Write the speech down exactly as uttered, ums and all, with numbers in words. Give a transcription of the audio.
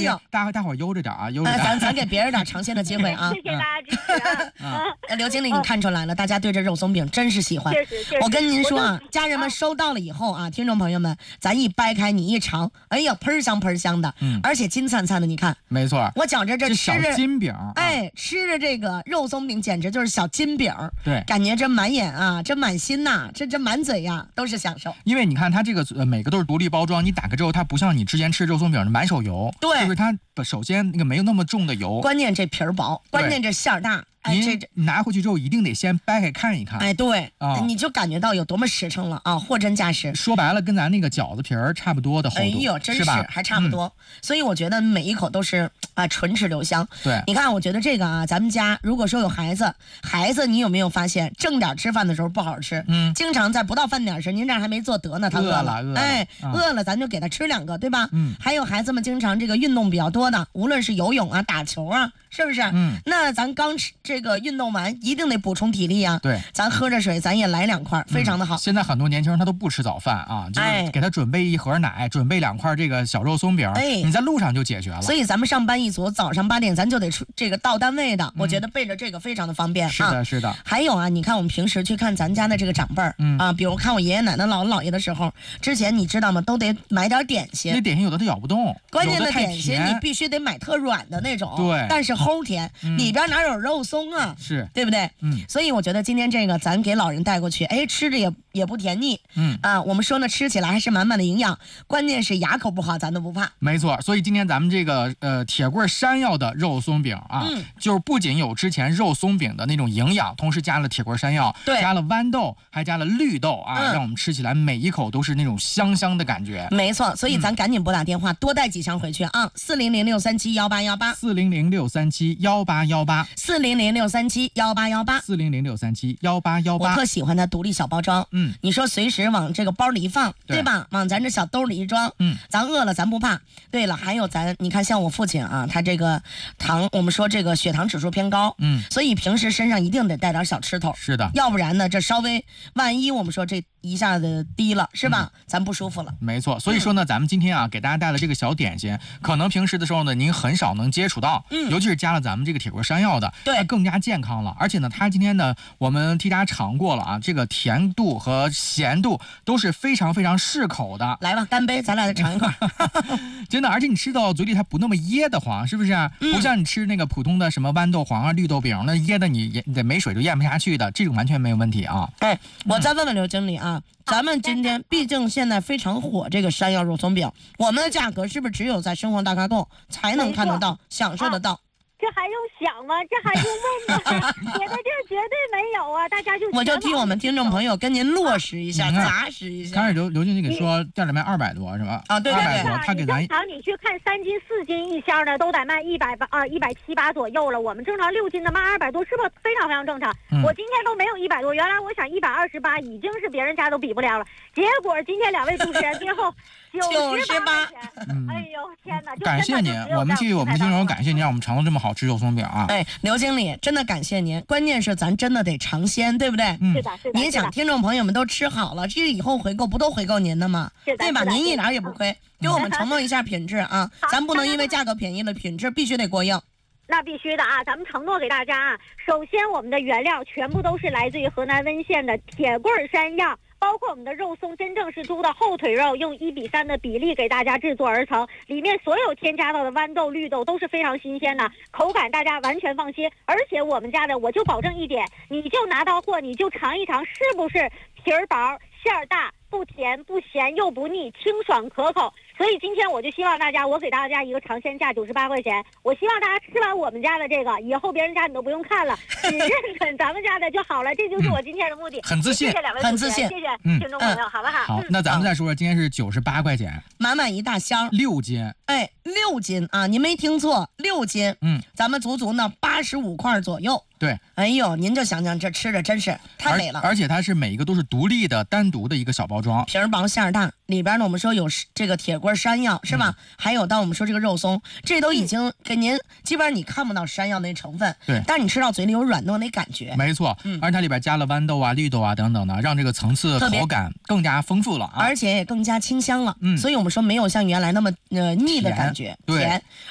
呦， 大大伙悠着点啊，悠着点。 咱咱给别人点尝鲜的机会啊！ 谢谢大家支持啊！ 啊，刘经理，你看出来了，大家对这肉松饼真是喜欢。 确实，确实。 我跟您说啊，家人们收到了以后啊，听众朋友们，咱一掰开你一尝，哎呀，喷香喷香的，嗯，而且金灿灿的，你看， 没错， 我觉着这吃小金饼， 哎，吃着这个肉松饼简直就是小金饼， 对， 感觉这满眼啊，这满心呐、啊，这这满嘴呀、啊、都是享受。 因为你看它这个呃每个都是独立包装，你打开之后它不像你之前吃肉松饼的满手油， 对， 就是它首先那个没有那么重的油， 关键这皮儿薄，关键这馅儿大。哎， 这拿回去之后一定得先掰开看一看。 哎，对，啊、你就感觉到有多么实诚了啊，货真价实。 说白了，跟咱那个饺子皮儿差不多的厚度。 哎呦，真是， 是吧还差不多、嗯。所以我觉得每一口都是啊，唇齿留香。 对， 你看，我觉得这个啊，咱们家如果说有孩子，孩子你有没有发现，正点吃饭的时候不好好吃，嗯，经常在不到饭点时，您这还没做得呢，他饿了， 饿了， 哎， 嗯、 饿了咱就给他吃两个，对吧？ 嗯， 还有孩子们经常这个运动比较多的，无论是游泳啊、打球啊。是不是？嗯，那咱刚吃这个运动完，一定得补充体力啊。 对， 咱喝着水，咱也来两块，非常的好、 嗯。现在很多年轻人他都不吃早饭啊，就是给他准备一盒奶，哎、准备两块这个小肉松饼，哎，你在路上就解决了。 所以咱们上班一族，早上八点咱就得出这个到单位的，嗯、我觉得备着这个非常的方便。 是的， 啊、 是的。 还有啊，你看我们平时去看咱家的这个长辈儿，嗯啊，比如看我爷爷奶奶、姥姥姥爷的时候，之前你知道吗？都得买点点心。 那点心有的他咬不动， 关键的点心你必须得买特软的那种， 对， 但是齁甜。嗯里边哪有肉松啊？ 是对不对？嗯，所以我觉得今天这个咱给老人带过去，哎，吃着也也不甜腻。嗯啊，我们说呢，吃起来还是满满的营养，关键是牙口不好，咱都不怕。 没错，所以今天咱们这个呃铁棍山药的肉松饼啊，嗯、就是不仅有之前肉松饼的那种营养，同时加了铁棍山药， 对， 加了豌豆，还加了绿豆啊、嗯，让我们吃起来每一口都是那种香香的感觉。 没错，所以咱赶紧拨打电话，嗯、多带几箱回去啊！四零零六三七幺八幺八， 四零零六三七幺八幺八， 四零零六三七幺八幺八， 四零零六三七幺八幺八。 我特喜欢它独立小包装，嗯，你说随时往这个包里一放，对, 对吧？往咱这小兜里一装，嗯，咱饿了咱不怕。对了，还有咱，你看像我父亲啊，他这个糖，我们说这个血糖指数偏高，嗯，所以平时身上一定得带点小吃头， 是的， 要不然呢，这稍微万一我们说这一下子低了，是吧？嗯、咱不舒服了。 没错，所以说呢，嗯、咱们今天啊，给大家带了这个小点心，可能平时的时候呢，您很少能接触到，嗯，尤其是加了咱们这个铁棍山药的， 对， 它更加健康了。而且呢，它今天呢，我们替大家尝过了啊，这个甜度和咸度都是非常非常适口的。 来吧，干杯，咱俩再尝一块。 真的，而且你吃到嘴里它不那么噎得慌，是不是？嗯、不像你吃那个普通的什么豌豆黄啊、绿豆饼，那噎的你你得没水就咽不下去的，这种完全没有问题啊。 哎，我再问问刘经理啊。嗯，咱们今天毕竟现在非常火这个山药肉松饼，我们的价格是不是只有在生活大咖购才能看得到、享受得到？ 这还用想吗？这还用问吗？别的地儿绝对没有啊！大家就我就替我们听众朋友跟您落实一下、砸实一下。 开始刘刘经理给说店里卖二百多是吧？ 啊，对对对， 多，他给咱正常你去看三斤四斤一箱的都得卖一百八啊一百七八左右了。我们正常六斤的卖二百多，是不是非常非常正常？嗯、我今天都没有一百多，原来我想一百二十八已经是别人家都比不了了。结果今天两位主持人最后九十八，哎呦天哪！ 感谢您，我们替我们听众感谢您，让我们尝到这么好吃肉松饼啊！ 哎，刘经理，真的感谢您。关键是咱真的得尝鲜，对不对？ 嗯，是的，是的。 您想，听众朋友们都吃好了，这以后回购不都回购您的吗？ 是的， 对吧？您一点也不亏，给我们承诺一下品质啊！咱不能因为价格便宜了，品质必须得过硬。 那必须的啊！咱们承诺给大家啊，首先我们的原料全部都是来自于河南温县的铁棍山药。包括我们的肉松真正是猪的后腿肉，用一比三的比例给大家制作而成，里面所有添加到的豌豆、绿豆都是非常新鲜的，口感大家完全放心。而且我们家的我就保证一点，你就拿到货，你就尝一尝，是不是皮儿薄、馅儿大，不甜不咸又不腻，清爽可口。所以今天我就希望大家，我给大家一个尝鲜价九十八块钱，我希望大家吃完我们家的这个以后，别人家你都不用看了，只认准咱们家的就好了。这就是我今天的目的。 嗯、很自信， 谢谢两位很自信， 谢谢听众朋友，嗯、好不好？ 好，那咱们再说说，今天是九十八块钱， 满满一大箱， 六斤。 哎，六斤啊！您没听错，六斤。嗯，咱们足足呢八十五块左右。 对， 哎呦，您就想想，这吃着真是太美了。 而, 而且它是每一个都是独立的、单独的一个小包装， 皮儿薄馅儿大，里边呢我们说有这个铁棍山药是吧？嗯、还有到我们说这个肉松，这都已经给您，基本上你看不到山药那成分， 对， 但是你吃到嘴里有软糯那感觉。 没错，嗯，而且它里边加了豌豆啊、绿豆啊等等的，让这个层次口感更加丰富了啊， 而且也更加清香了。嗯，所以我们说没有像原来那么呃腻的感觉， 甜。